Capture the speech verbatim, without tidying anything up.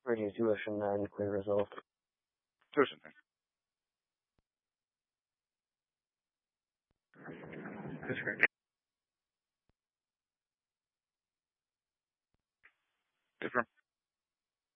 Radio tuition nine, clear result. Tuition thing. That's great. Different.